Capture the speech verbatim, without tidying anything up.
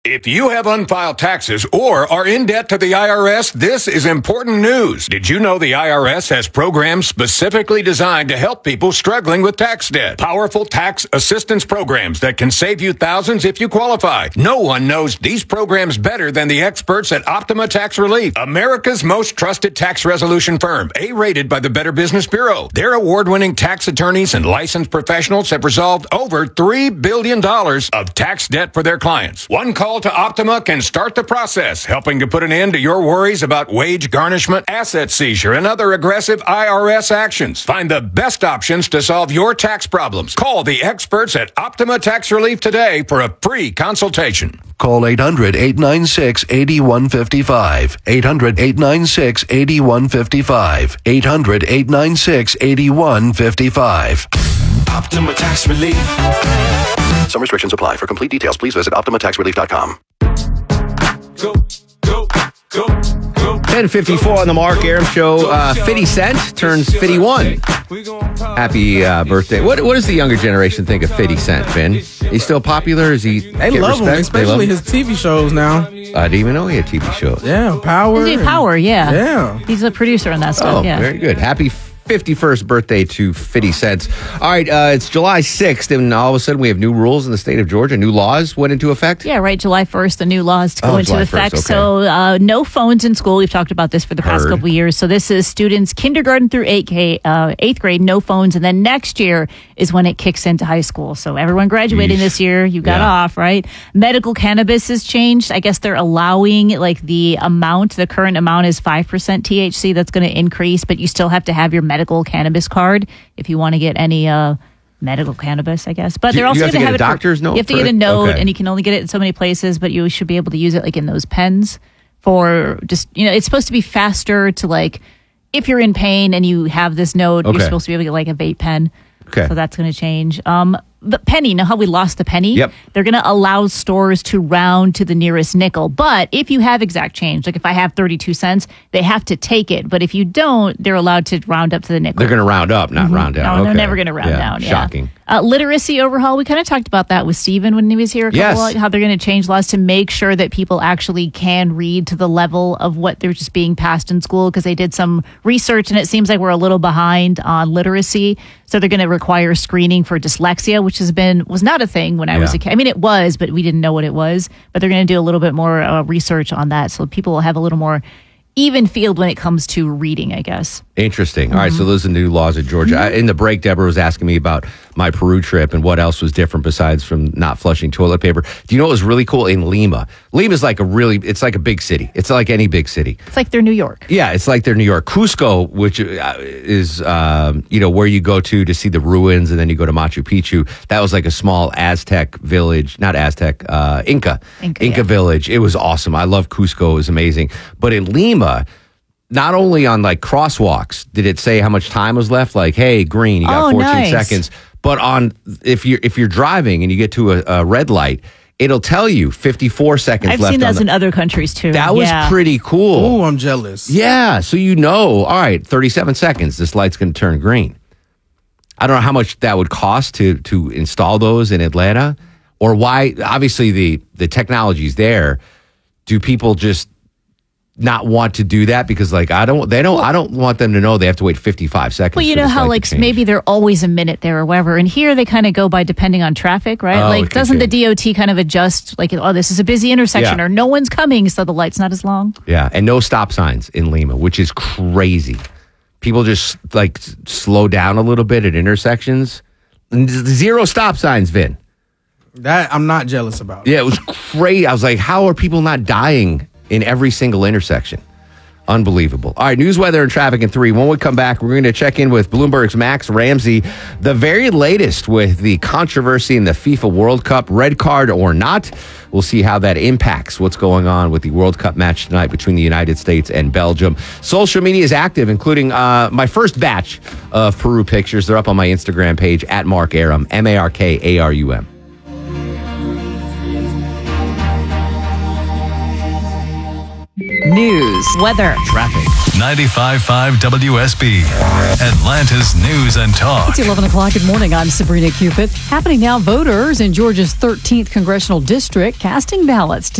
If you have unfiled taxes or are in debt to the I R S, this is important news. Did you know the I R S has programs specifically designed to help people struggling with tax debt? Powerful tax assistance programs that can save you thousands if you qualify. No one knows these programs better than the experts at Optima Tax Relief, America's most trusted tax resolution firm, A-rated by the Better Business Bureau. Their award-winning tax attorneys and licensed professionals have resolved over three billion dollars of tax debt for their clients. One call to Optima can start the process, helping to put an end to your worries about wage garnishment, asset seizure, and other aggressive I R S actions. Find the best options to solve your tax problems. Call the experts at Optima Tax Relief today for a free consultation. Call eight hundred, eight nine six, eight one five five. eight hundred, eight nine six, eight one five five. eight hundred, eight nine six, eight one five five. Optima Tax Relief. Some restrictions apply. For complete details, please visit optima tax relief dot com. Go, go, go, go. ten fifty-four on the Mark Arum Show. Uh, fifty Cent turns fifty-one. Happy uh, birthday. What What does the younger generation think of fifty Cent, Ben? He's still popular? Is he? They get love him, respect? especially They his T V shows now. love him? I didn't even know he had T V shows. Yeah, Power. He's a Power, yeah. Yeah. He's a producer on that stuff, Oh, yeah. very good. Happy fifty-first birthday to fifty Cent. All right, uh, it's July sixth, and all of a sudden we have new rules in the state of Georgia. New laws went into effect? Yeah, right. July first, the new laws to go Oh, into July effect. first, okay. So uh, no phones in school. We've talked about this for the past Heard. couple of years. So this is students kindergarten through eighth grade, uh, eighth grade, no phones. And then next year is when it kicks into high school. So everyone graduating Yeesh. this year, you got Yeah. off, right? Medical cannabis has changed. I guess they're allowing like the amount, the current amount is five percent T H C. That's going to increase, but you still have to have your medical cannabis card if you want to get any uh, medical cannabis, I guess. But Do they're you also have to going get have a it for- doctor's note You have to for get a it? note, Okay. and you can only get it in so many places, but you should be able to use it like in those pens for just, you know, it's supposed to be faster to like, if you're in pain and you have this note, Okay. you're supposed to be able to get like a vape pen. Okay. So that's going to change. Um, the penny, you know how we lost the penny? Yep. They're going to allow stores to round to the nearest nickel. But if you have exact change, like if I have thirty-two cents, they have to take it. But if you don't, they're allowed to round up to the nickel. They're going to round up, not round down. No, they're Okay. never going to round Yeah, down. Yeah. Shocking. Uh, literacy overhaul. We kind of talked about that with Steven when he was here. A Yes. couple, how they're going to change laws to make sure that people actually can read to the level of what they're just being passed in school, because they did some research and it seems like we're a little behind on literacy. So they're going to require screening for dyslexia, which has been was not a thing when I was Yeah. a kid. I mean, it was, but we didn't know what it was. But they're going to do a little bit more uh, research on that, so people will have a little more even field when it comes to reading, I guess. Interesting. All right, Mm-hmm. so those are the new laws of Georgia. I, in the break, Deborah was asking me about my Peru trip and what else was different besides from not flushing toilet paper. Do you know what was really cool in Lima? Lima is like a really, it's like a big city. It's like any big city. It's like they're New York. Yeah, it's like they're New York. Cusco, which uh, is, um, you know, where you go to to see the ruins and then you go to Machu Picchu. That was like a small Aztec village, not Aztec, uh, Inca. Inca, yeah. village. It was awesome. I love Cusco. It was amazing. But in Lima, not only on like crosswalks did it say how much time was left, like, hey, green, you got Oh, fourteen nice. seconds. But on if you're if you're driving and you get to a, a red light, it'll tell you fifty-four seconds I've left. seen on that the, in other countries too. that was Yeah. pretty cool. Oh, I'm jealous. Yeah, so you know, all right, thirty-seven seconds, this light's going to turn green. I don't know how much that would cost to to install those in Atlanta, or why. Obviously, the the technology's there. Do people just not want to do that because, like, I don't, they don't, I don't want them to know they have to wait fifty-five seconds. Well, you for know this how light like to change. maybe they're always a minute there or whatever, and here they kind of go by depending on traffic, right? Oh, it like, could doesn't the change. D O T kind of adjust like, oh, this is a busy intersection, Yeah. or no one's coming, so the light's not as long? Yeah, and no stop signs in Lima, which is crazy. People just like s- slow down a little bit at intersections. And z- Zero stop signs, Vin. That I'm not jealous about. Yeah, it was crazy. I was like, how are people not dying in every single intersection? Unbelievable. All right, news, weather, and traffic in three. When we come back, we're going to check in with Bloomberg's Max Ramsey, the very latest with the controversy in the FIFA World Cup, red card or not. We'll see how that impacts what's going on with the World Cup match tonight between the United States and Belgium. Social media is active, including uh, my first batch of Peru pictures. They're up on my Instagram page, at Mark Arum, M A R K A R U M. News, news, weather, traffic. ninety-five point five W S B, Atlanta's News and Talk. It's eleven o'clock. Good morning. I'm Sabrina Cupid. Happening now, voters in Georgia's thirteenth congressional district casting ballots